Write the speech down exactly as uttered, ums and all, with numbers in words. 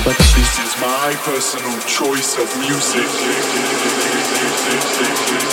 but this is my personal choice of music.